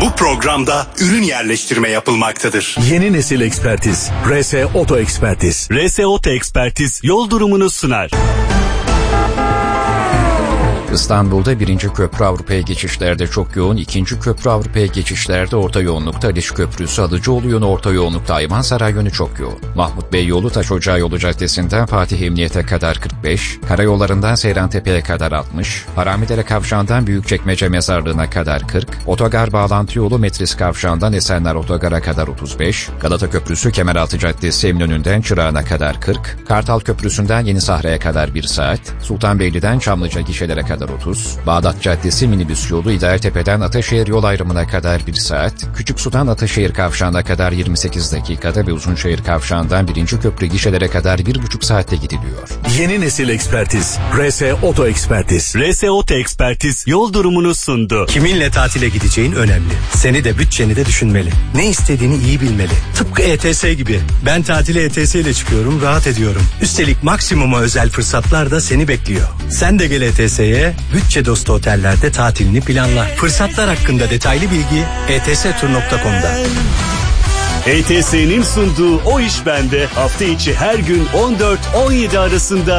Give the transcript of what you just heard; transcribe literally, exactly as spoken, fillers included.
Bu programda ürün yerleştirme yapılmaktadır. Yeni nesil ekspertiz. R S Oto Ekspertiz. R S Oto Ekspertiz yol durumunu sunar. İstanbul'da birinci köprü Avrupa'ya geçişlerde çok yoğun, ikinci köprü Avrupa'ya geçişlerde orta yoğunlukta, Haliç Köprüsü Alıcıoğlu yönü orta yoğunlukta, Ayvansaray yönü çok yoğun. Mahmut Bey yolu Taşocağı yolu caddesinden Fatih Emniyet'e kadar kırk beş, karayollarından Seyrantepe'ye kadar altmış, Haramidere Kavşağı'ndan Büyükçekmece Mezarlığı'na kadar kırk, otogar bağlantı yolu Metris Kavşağı'ndan Esenler Otogar'a kadar otuz beş, Galata Köprüsü Kemeraltı Caddesi Eminönü'nden Çırağan'a kadar kırk, Kartal Köprüsü'nden Yeni Sahra'ya kadar bir saat, Sultanbeyli'den Çamlıca gişelere kadar otuz, Bağdat Caddesi minibüs yolu İdealtepe'den Ataşehir yol ayrımına kadar bir saat, Küçüksu'dan Ataşehir Kavşağı'na kadar yirmi sekiz dakikada ve Uzunşehir Kavşağı'ndan birinci köprü gişelere kadar bir buçuk saatte gidiliyor. Yeni nesil ekspertiz. R S Oto Ekspertiz. R S Oto Ekspertiz yol durumunu sundu. Kiminle tatile gideceğin önemli. Seni de bütçeni de düşünmeli. Ne istediğini iyi bilmeli. Tıpkı E T S gibi. Ben tatile E T S ile çıkıyorum, rahat ediyorum. Üstelik maksimuma özel fırsatlar da seni bekliyor. Sen de gel E T S'ye, bütçe dostu otellerde tatilini planla. Fırsatlar hakkında detaylı bilgi e t s tur nokta com'da. E T S'nin sunduğu O İş Bende hafta içi her gün on dört on yedi arasında